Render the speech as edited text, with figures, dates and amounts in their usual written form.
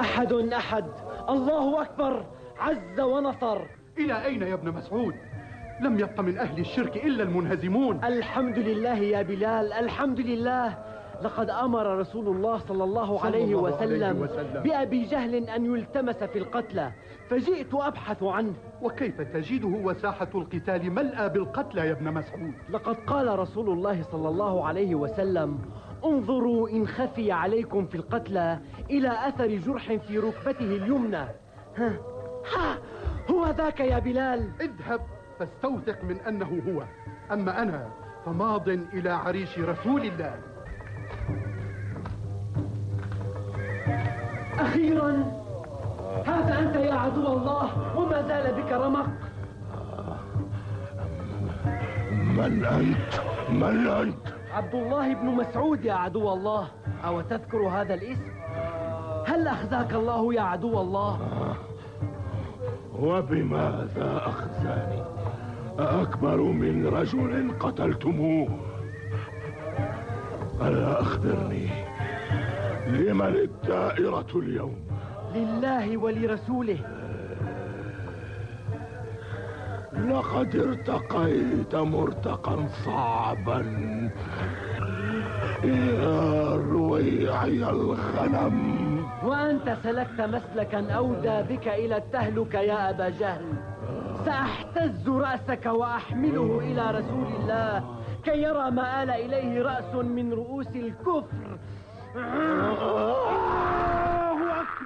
أحد أحد، الله أكبر، عز ونصر. إلى أين يا ابن مسعود؟ لم يبق من أهل الشرك إلا المنهزمون. الحمد لله يا بلال، الحمد لله. لقد أمر رسول الله صلى الله عليه وسلم بأبي جهل أن يلتمس في القتلى، فجئت أبحث عنه. وكيف تجده وساحة القتال ملأى بالقتلى يا ابن مسعود؟ لقد قال رسول الله صلى الله عليه وسلم: انظروا إن خفي عليكم في القتلى إلى أثر جرح في ركبته اليمنى. ها هو ذاك يا بلال. اذهب فاستوثق من أنه هو، أما أنا فماض إلى عريش رسول الله. أخيرا هذا أنت يا عدو الله، وما زال بك رمق. من أنت؟ من أنت؟ عبد الله بن مسعود يا عدو الله. أو تذكر هذا الاسم؟ هل أخزاك الله يا عدو الله؟ وبماذا أخزاني؟ أكبر من رجل قتلتموه. ألا أخبرني لمن الدائرة اليوم؟ لله ولرسوله. لقد ارتقيت مرتقا صعبا يا رويعي الغنم، وأنت سلكت مسلكا أودى بك إلى التهلكة يا أبا جهل. سأحتز رأسك وأحمله إلى رسول الله كي يرى ما آل إليه رأس من رؤوس الكفر.